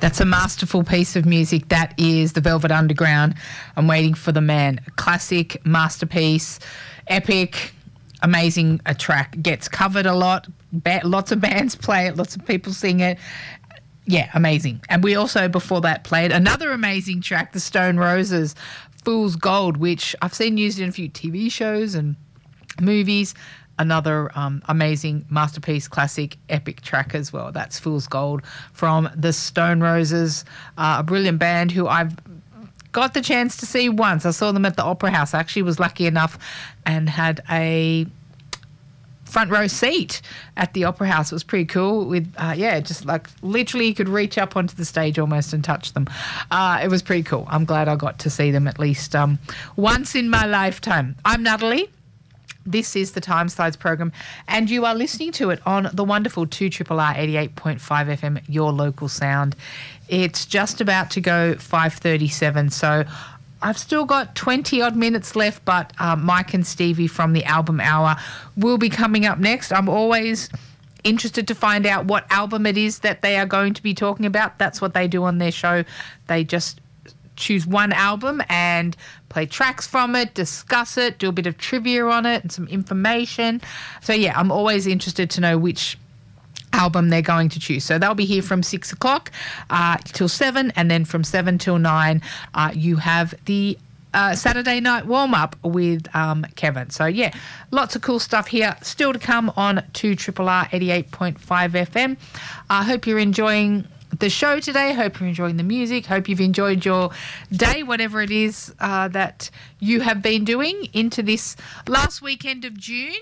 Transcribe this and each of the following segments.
That's a masterful piece of music. That is the Velvet Underground. I'm Waiting for the Man. Classic, masterpiece, epic, amazing. A track gets covered a lot. Lots of bands play it. Lots of people sing it. Yeah, amazing. And we also, before that, played another amazing track, the Stone Roses, Fool's Gold, which I've seen used in a few TV shows and movies. Another amazing masterpiece, classic, epic track as well. That's Fool's Gold from the Stone Roses, a brilliant band who I've got the chance to see once. I saw them at the Opera House. I actually was lucky enough and had a front row seat at the Opera House. It was pretty cool with, just like literally you could reach up onto the stage almost and touch them. It was pretty cool. I'm glad I got to see them at least once in my lifetime. I'm Natalie. This is the Time Slides program, and you are listening to it on the wonderful 2RRR 88.5 FM, your local sound. It's just about to go 5:37, so I've still got 20-odd minutes left, but Mike and Stevie from the Album Hour will be coming up next. I'm always interested to find out what album it is that they are going to be talking about. That's what they do on their show. They just choose one album and play tracks from it, discuss it, do a bit of trivia on it and some information. So, yeah, I'm always interested to know which album they're going to choose. So they'll be here from 6 o'clock till 7, and then from 7 till 9 you have the Saturday night warm-up with Kevin. So, yeah, lots of cool stuff here still to come on 2RRR 88.5 FM. I hope you're enjoying the show today. Hope you're enjoying the music. Hope you've enjoyed your day, whatever it is that you have been doing into this last weekend of June,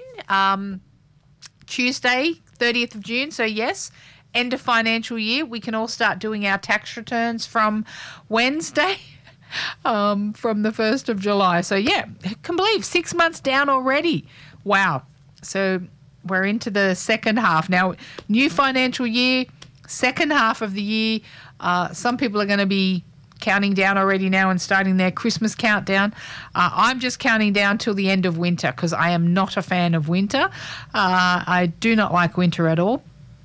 Tuesday, 30th of June. So, yes, end of financial year. We can all start doing our tax returns from Wednesday, from the 1st of July. So, yeah, I can believe 6 months down already. Wow. So we're into the second half. Now, new financial year, second half of the year. Some people are going to be counting down already now and starting their Christmas countdown. I'm just counting down till the end of winter because I am not a fan of winter. I do not like winter at all.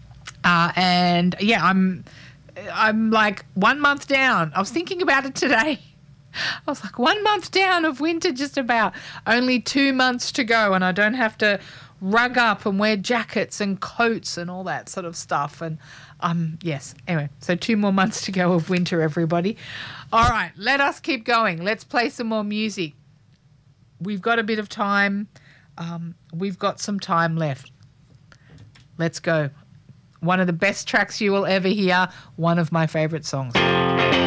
And yeah, I'm like 1 month down. I was thinking about it today. I was like 1 month down of winter, just about. Only 2 months to go, and I don't have to rug up and wear jackets and coats and all that sort of stuff. And yes, anyway, so 2 more months to go of winter, everybody. All right, let us keep going. Let's play some more music. We've got a bit of time. We've got some time left. Let's go. One of the best tracks you will ever hear, one of my favourite songs.